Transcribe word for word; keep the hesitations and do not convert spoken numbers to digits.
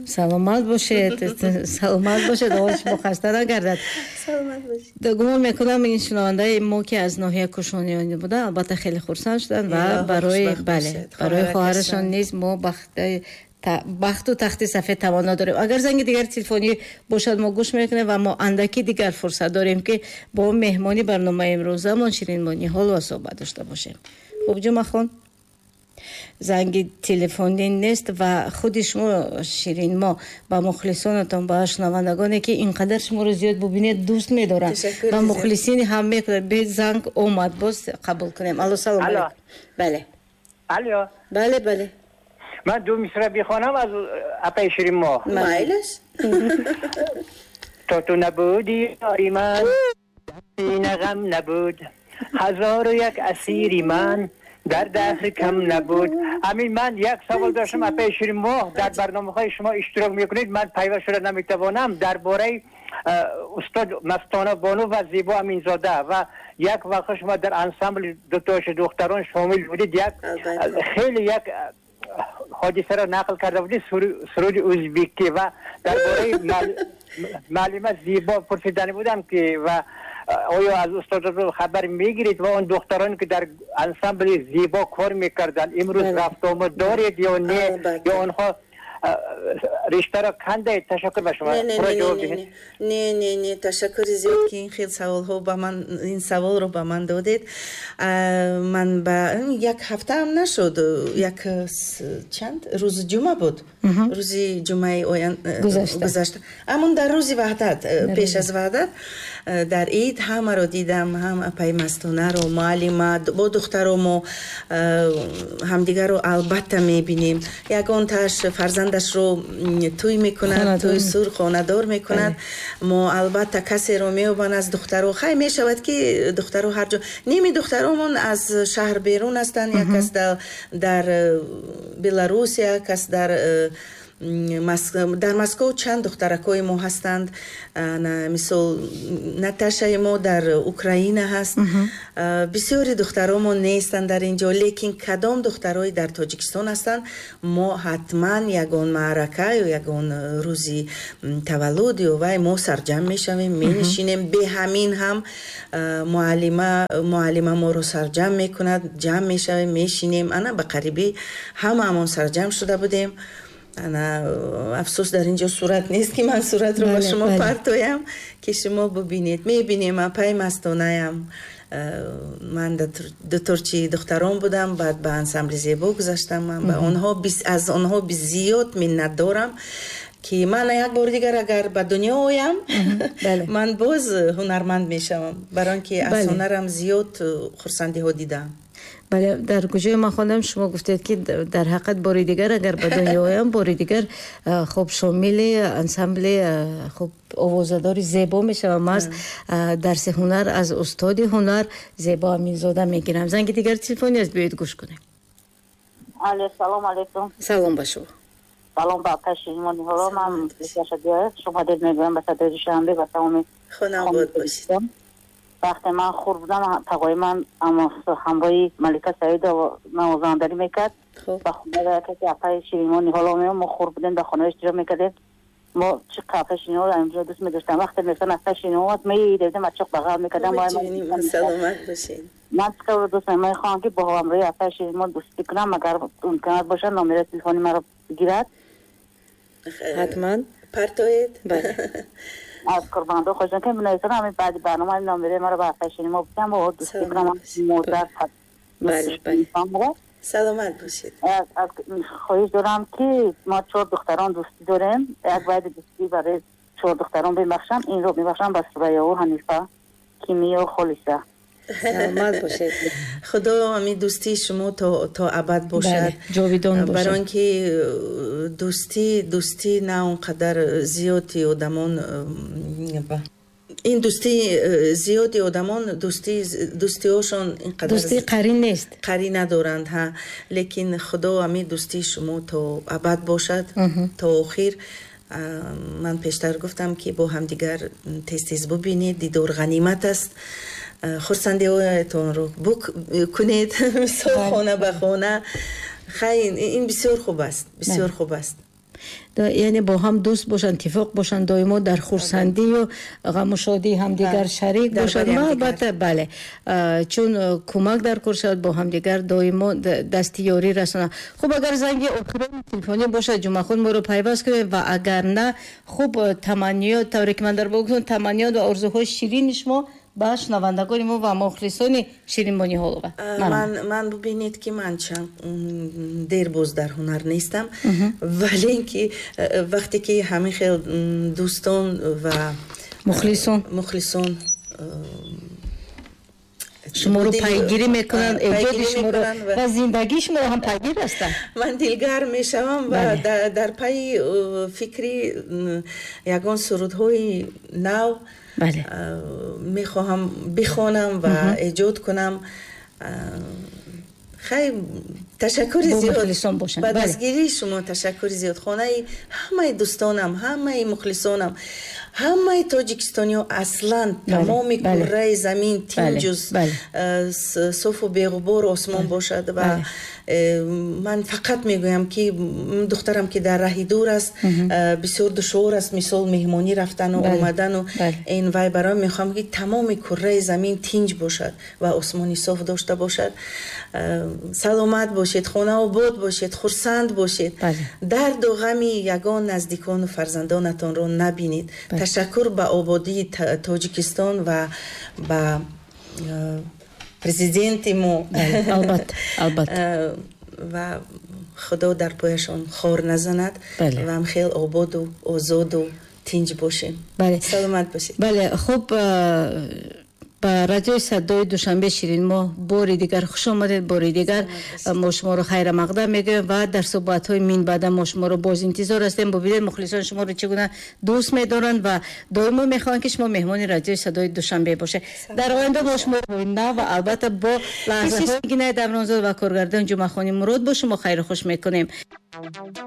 саломат бошед. Саломат бошед. Ҳолиш шумо хаста нагардад. саломат бошед. гумон мекунам ин шунавандаи мо ки аз ноҳияи Кӯшониёнӣ буданд албатта хеле хурсанд шуданд ва барои бале барои хоҳарашон низ мо бахти бахту тахти сафед тавона дорем. Агар занги дигар телефонӣ бошад мо гӯш мекунем ва мо андаки дигар фурсат дорем ки бо меҳмони барномаи имрӯзамон Ширинмо ниҳол ва суҳбат дошта бошем. Хуб ҷумахон занги телефонӣ нест ва худи шумо Ширинмо ба мухлисонатон ба шунавандагоне ки инқадар шуморо зиёд бубинед дӯст медоранд ва мухлисини ҳам мекунад бе занг омад боз қабул кунем. Алло салом алейкум. Бале алло бале бале من دو مصرع بخوانم از اپای شیرین ما مایلش تو تو نبودی یاری من این غم نبود هزار و یک اسیری من در دهر کم نبود. همین من یک سوال داشتم اپای شیرین ما در برنامه های شما اشتراک میکنید من پیوست شده نمیتوانم درباره استاد مستانه بانو و زیبا امینزاده و یک وقت شما در انسامبل دو تاش دختران شامل بودید یک خیلی یک حادثه را نقل کرده بودید سرود ازبکی و درباره معلومات زیبا پرسیدنی بودم که و آیا از استاد رو خبر میگیرید و اون دخترانی که در انسامبل زیبا کار میکردن امروز رفت آمد دارید یا نه یا اونها رشته را کنده؟ تشکر به شما. نه نه نه نه نه نه تشکر زیاد که این خیلی سوال ها با من این سوال رو با من دادید. من با یک هفته هم نشد یک چند روز جمعه بود روز جمعه آیان گذشته اما در روز وحدت پیش از وحدت در عید همه رو دیدم هم پیمستانه رو معلمات با دخترامو همدیگر رو البته میبینیم یکان تاش فرزندش رو توی میکند توی سور خاندار میکند ما البته کسی رو میوبن از دخترو خیلی میشود که دخترو هر جا نیمی دخترامون از شهر بیرون هستن یک کس در, در بلاروس یک کس در در مسکو چند دخترکای ما هستند مثل نتاشای ما در اوکراین هست بسیاری دخترامون نیستند در اینجا لیکن کدام دخترای در تاجیکستان هستند ما حتما یگان معرکه یا یگان روزی تولد و ما سرجم میشویم مینشینیم به همین هم معلمه معلمه ما رو سرجم میکند جمع میشویم میشینیم انا به قریبی همه همون سرجم شده بودیم. انا افسوس در اینجا صورت نیست که من صورت رو با شما پرتویم که شما ببینید. میبینیم من پیمستانه ام من دو ترچی دختران بودم بعد به انسامبل زیبا گذاشتم من به آنها از آنها بزیاد منت دارم که من یک بار دیگر اگر به دنیا آیم من باز هنرمند میشم برای اینکه از هنرم زیاد خرسندی ها دیدم. بله در گوشه ما خواندم شما گفتید که در حقیقت باری دیگر اگر به دنیا آیم باری دیگر خب شامل انسامبل خب آوازدار زیبا میشم. من از درس هنر از استاد هنر زیبا امینزاده میگیرم. زنگ دیگر تلفنی از بیاید گوش کنیم. علیه سلام علیکم. سلام با شما. سلام با کشیما نیهارا من بسیار شما دید میگویم به صدای شنبه و تمامی خونم بود باشید. وقتی من خور بودم تقوی من همراهی ملکه سعید و نوازندگی میکرد و خونه کسی اپای شیرینما نیهالا میام ما خور بودیم در خانه اشتراک میکردیم ما چه کافه شیرینما رو اینجا دوست میداشتم وقتی میفتن اپای شیرینما میدیدیم اچاق بغل میکردم سلامت باشید. من چکار دوست میخوام که با همراهی اپای شیرینما دوستی کنم اگر امکانات باشه نمره تلفنی مرا بگیرد حتما پرتوید. از قربان دو خوشم که منایسان همین بعد برنامه نامبره مرا به افشینی ما بودم و دوستی کنم موزر بله بله سلامت باشید. از خواهش دارم که ما چهار دختران دوستی داریم یک باید دوستی برای چهار دختران ببخشم این رو ببخشم با سریا و حنیفه کیمیا و خالصه. سلامت باشید. خدا همین دوستی شما تا تا ابد باشد جاویدان باشد. برای اینکه دوستی دوستی نه اونقدر زیادی آدمان این دوستی زیادی آدمان دوستی دوستی هاشون اینقدر دوستی قرین نیست قرین ندارند ها لیکن خدا همین دوستی شما تا ابد باشد تا آخر. من پیشتر گفتم که با هم دیگر تیز تیز ببینید دیدار غنیمت است. خرسندی هایتون رو بک کنید مثل خانه به خانه خیلی این بسیار خوب است بسیار خوب است. یعنی با هم دوست باشن، اتفاق باشن، دائما در خورسندی و غم و شادی همدیگر شریک باشن. البته بله، چون کمک در کار شد با همدیگر دائما دستیاری رسونن. خب اگر زنگ آخر تلفنی باشه جمعه خود ما رو پیوست کنید و اگر نه خب تمنیات طوری که من در بگم تمنیات و آرزوهای شیرین شما با شنوندگان ما و مخلصان شیرین بانی هولوه. من من ببینید که من چند دیر باز در هنر نیستم، ولی اینکه وقتی که همه خیلی دوستان و مخلصان مخلصان شما رو پیگیری میکنن، ایجاد شما رو و زندگی شما رو هم پیگیر هستن. من دلگرم میشوم و در, در پای فکری یگان سرودهای نو بله. میخواهم بخوانم و ایجاد کنم. خیلی تشکر زیاد با دستگیری شما، تشکر زیاد. خانه همه دوستانم، همه مخلصانم، همه تاجیکستانی ها اصلا تمام کره زمین تین جز صاف و بیغبار آسمان باشد و من فقط میگویم که دخترم که در راهی دور است بسیار دشوار است، مثال مهمانی رفتن و آمدن و این وای برای میخوام که تمام کره زمین تینج باشد و آسمانی صاف داشته باشد. سلامت باشید، خانه آباد باشید، خرسند باشید، درد و غمی یگان نزدیکان و فرزندانتان را نبینید. تشکر به آبادی تاجیکستان و به پرزیدنت ما البته البته و خدا در پایشان خار نزند و هم خیلی آباد و آزاد و تینج باشیم. بله. سلامت باشید. بله. خب با رادیوی صدای دوشنبه شیرین ما باری دیگر خوش آمدید. باری دیگر ما شما رو خیر مقدم میگیم و در صحبت های من بعد ما شما رو باز انتظار هستیم. ببینید مخلصان شما رو چگونه دوست می‌دارند و دائما میخوان که شما مهمان رادیوی صدای دوشنبه باشه. در آینده ما شما رو نه و البته با لحظه های گینه دورانزاد و کارگردان جمعه خانی مراد با شما خیر خوش میکنیم.